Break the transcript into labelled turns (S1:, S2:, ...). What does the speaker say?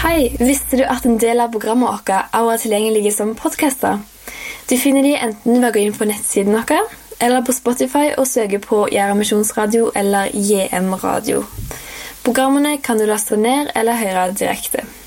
S1: Hei, visste du at en del av programmet vårt er tilgjengelige som podcaster? Du finner de enten ved å gå inn på nettsiden vår, eller på Spotify og søke på Jæren Misjonsradio eller JM Radio. Programmene kan du laste ned eller høre direkte.